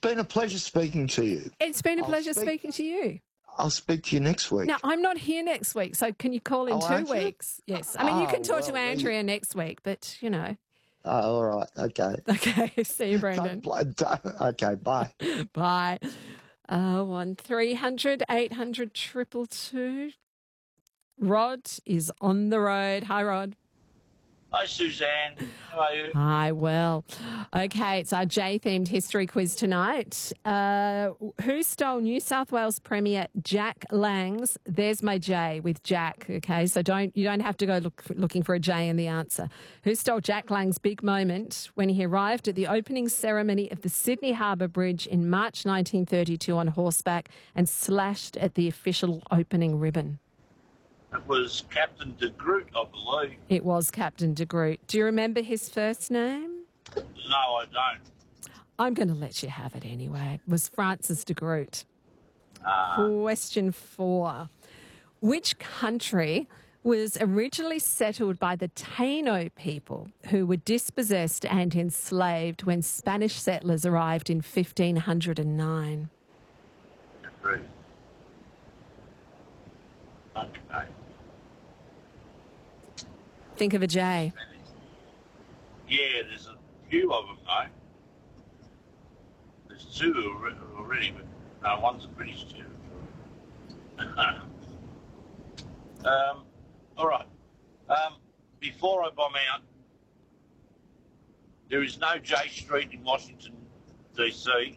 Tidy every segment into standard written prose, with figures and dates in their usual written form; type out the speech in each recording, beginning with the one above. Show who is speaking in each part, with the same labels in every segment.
Speaker 1: been a pleasure speaking to you.
Speaker 2: It's been a pleasure speaking to you.
Speaker 1: I'll speak to you next week.
Speaker 2: Now, I'm not here next week, so can you call in 2 weeks? Yes. I mean, you can talk to Andrea next week, but, you know.
Speaker 1: Oh, all right. Okay.
Speaker 2: Okay. See you, Brendan.
Speaker 1: Okay, bye.
Speaker 2: Bye. 1300 800 222. Rod is on the road. Hi, Rod.
Speaker 3: Hi, Suzanne. How are you?
Speaker 2: Hi, well. Okay, it's our J-themed history quiz tonight. Who stole New South Wales Premier Jack Lang's There's My J with Jack, okay? So you don't have to go looking for a J in the answer. Who stole Jack Lang's big moment when he arrived at the opening ceremony of the Sydney Harbour Bridge in March 1932 on horseback and slashed at the official opening ribbon?
Speaker 3: It was Captain de Groot, I believe.
Speaker 2: It was Captain de Groot. Do you remember his first name?
Speaker 3: No, I don't.
Speaker 2: I'm going to let you have it anyway. It was Francis de Groot. Question 4. Which country was originally settled by the Taino people who were dispossessed and enslaved when Spanish settlers arrived in 1509?
Speaker 3: Groot. Okay.
Speaker 2: Think of a J.
Speaker 3: Yeah, there's a few of them, though. There's 2 already, but one's a British territory. All right. Before I bomb out, there is no J Street in Washington, D.C.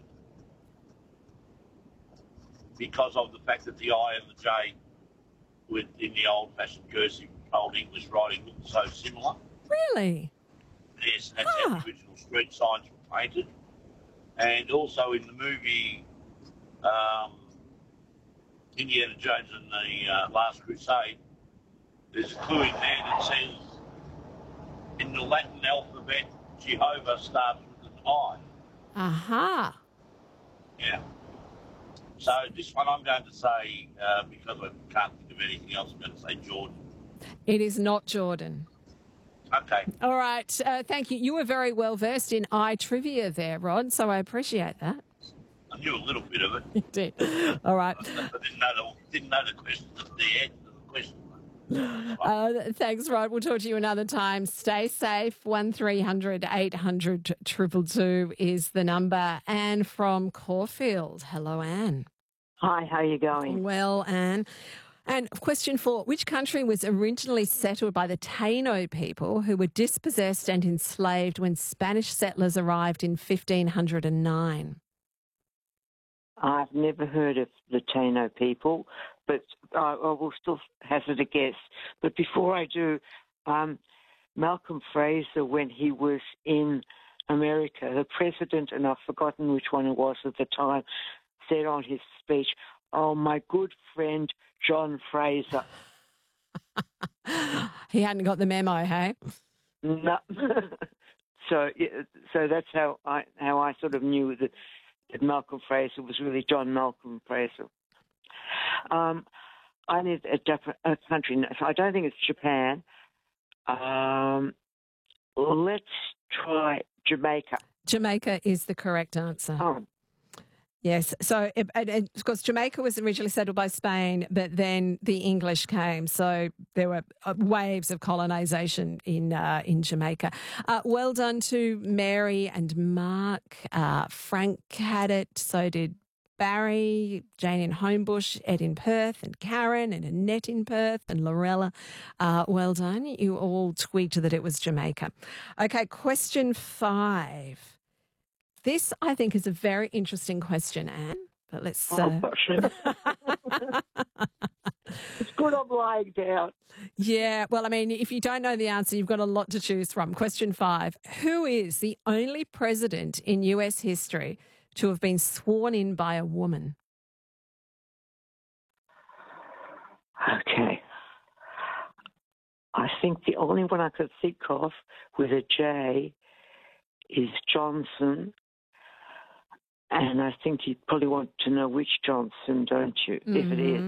Speaker 3: because of the fact that the I and the J in the old-fashioned cursive Old English writing looked so similar.
Speaker 2: Really?
Speaker 3: Yes, that's how the original street signs were painted. And also in the movie Indiana Jones and the Last Crusade, there's a clue in there that says in the Latin alphabet, Jehovah starts with an I.
Speaker 2: Aha.
Speaker 3: Yeah. So this one I'm going to say, because I can't think of anything else, I'm going to say Jordan.
Speaker 2: It is not Jordan.
Speaker 3: Okay.
Speaker 2: All right. Thank you. You were very well versed in I trivia there, Rod, so I appreciate that.
Speaker 3: I knew a little bit of it.
Speaker 2: You did. All right.
Speaker 3: I didn't know the question at the end of the question.
Speaker 2: Thanks, Rod. We'll talk to you another time. Stay safe. 1300 800 222 is the number. Anne from Caulfield. Hello, Anne.
Speaker 4: Hi, how are you going?
Speaker 2: Well, Anne. And question 4, which country was originally settled by the Taino people who were dispossessed and enslaved when Spanish settlers arrived in 1509?
Speaker 4: I've never heard of the Taino people, but I will still hazard a guess. But before I do, Malcolm Fraser, when he was in America, the president, and I've forgotten which one it was at the time, said on his speech, "Oh, my good friend John Fraser."
Speaker 2: He hadn't got the memo, hey?
Speaker 4: No. So that's how I sort of knew that Malcolm Fraser was really John Malcolm Fraser. I need a country. I don't think it's Japan. Let's try Jamaica.
Speaker 2: Jamaica is the correct answer.
Speaker 4: Oh.
Speaker 2: Yes. So, of course, Jamaica was originally settled by Spain, but then the English came. So there were waves of colonisation in Jamaica. Well done to Mary and Mark. Frank had it. So did Barry, Jane in Homebush, Ed in Perth, and Karen and Annette in Perth, and Lorella. Well done. You all tweaked that it was Jamaica. Okay, question 5. This, I think, is a very interesting question, Anne. But let's.
Speaker 4: It's good I'm lying down.
Speaker 2: Yeah, well, I mean, if you don't know the answer, you've got a lot to choose from. Question 5. Who is the only president in US history to have been sworn in by a woman?
Speaker 4: Okay. I think the only one I could think of with a J is Johnson. And I think you'd probably want to know which Johnson, don't you, if it is.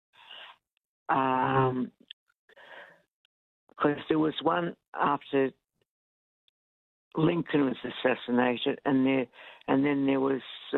Speaker 4: Because there was one after Lincoln was assassinated, and then there was